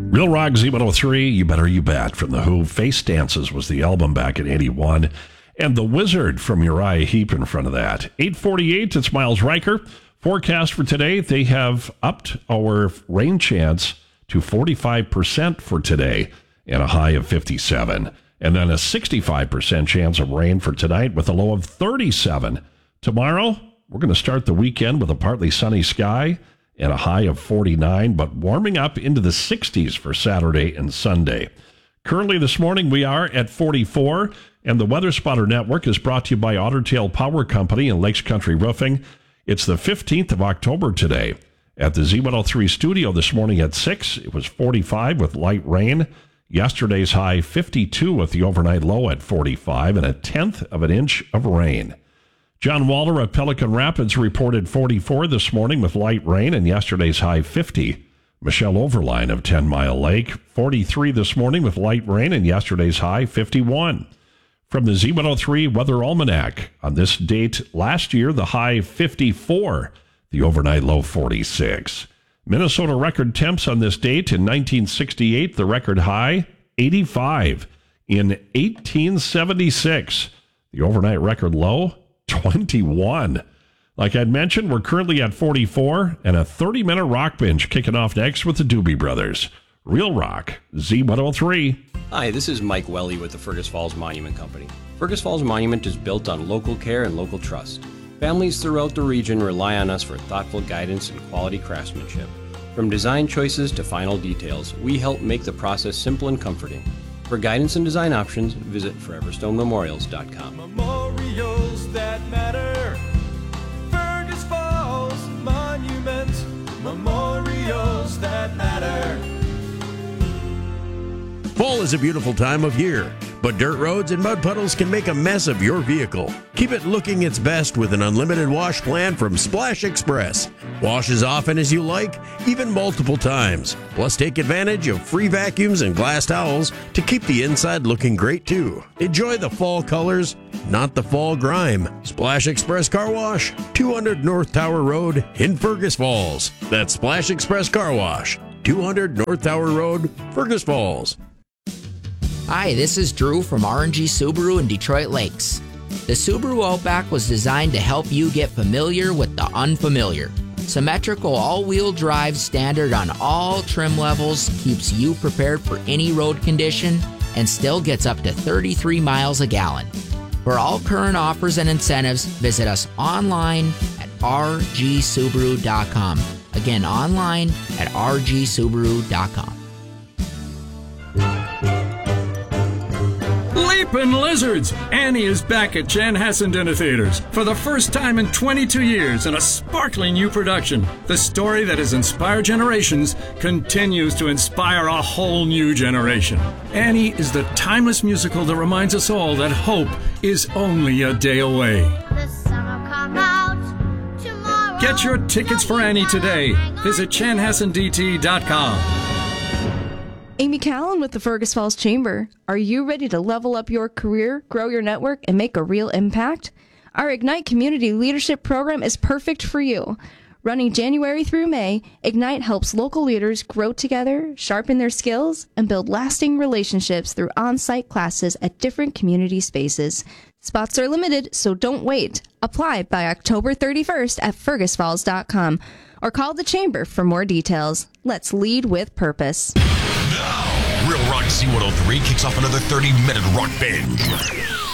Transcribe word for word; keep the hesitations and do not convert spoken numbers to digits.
Real Rock Z one oh three, You Better You Bet from The Who. Face Dances was the album back in eighty-one. And The Wizard from Uriah Heep in front of that. eight forty-eight, it's Miles Riker. Forecast for today, they have upped our rain chance to forty-five percent for today and a high of fifty-seven. And then a sixty-five percent chance of rain for tonight with a low of thirty-seven. Tomorrow, we're going to start the weekend with a partly sunny sky and a high of forty-nine, but warming up into the sixties for Saturday and Sunday. Currently this morning, we are at forty-four, and the Weather Spotter Network is brought to you by Otter Tail Power Company and Lakes Country Roofing. It's the fifteenth of October today. At the Z one oh three studio this morning at six, it was forty-five with light rain. Yesterday's high, fifty-two with the overnight low at forty-five and a tenth of an inch of rain. John Walter of Pelican Rapids reported forty-four this morning with light rain and yesterday's high fifty. Michelle Overline of Ten Mile Lake, forty-three this morning with light rain and yesterday's high fifty-one. From the Z one oh three Weather Almanac, on this date last year, the high fifty-four, the overnight low forty-six. Minnesota record temps on this date in nineteen sixty-eight, the record high eighty-five. In eighteen seventy-six, the overnight record low twenty-one. Like I'd mentioned, we're currently at forty-four, and a thirty-minute rock binge kicking off next with the Doobie Brothers. Real Rock, Z one oh three. Hi, this is Mike Welly with the Fergus Falls Monument Company. Fergus Falls Monument is built on local care and local trust. Families throughout the region rely on us for thoughtful guidance and quality craftsmanship. From design choices to final details, we help make the process simple and comforting. For guidance and design options, visit forever stone memorials dot com. Memorials that matter. Fergus Falls Monument. Memorials that matter. Fall is a beautiful time of year, but dirt roads and mud puddles can make a mess of your vehicle. Keep it looking its best with an unlimited wash plan from Splash Express. Wash as often as you like, even multiple times. Plus, take advantage of free vacuums and glass towels to keep the inside looking great too. Enjoy the fall colors, not the fall grime. Splash Express Car Wash, two hundred North Tower Road in Fergus Falls. That's Splash Express Car Wash, two hundred North Tower Road, Fergus Falls. Hi, this is Drew from R and G Subaru in Detroit Lakes. The Subaru Outback was designed to help you get familiar with the unfamiliar. Symmetrical all-wheel drive standard on all trim levels keeps you prepared for any road condition and still gets up to thirty-three miles a gallon. For all current offers and incentives, visit us online at r g subaru dot com. Again, online at r g subaru dot com. Leapin' Lizards! Annie is back at Chanhassen Dinner Theaters for the first time in twenty-two years in a sparkling new production. The story that has inspired generations continues to inspire a whole new generation. Annie is the timeless musical that reminds us all that hope is only a day away. The sun will come out tomorrow. Get your tickets for Annie today. Visit chanhassen d t dot com. Amy Callan with the Fergus Falls Chamber. Are you ready to level up your career, grow your network, and make a real impact? Our Ignite Community Leadership Program is perfect for you. Running January through May, Ignite helps local leaders grow together, sharpen their skills, and build lasting relationships through on-site classes at different community spaces. Spots are limited, so don't wait. Apply by October thirty-first at fergus falls dot com or call the Chamber for more details. Let's lead with purpose. Now, Real Rock Z one oh three kicks off another thirty-minute rock binge.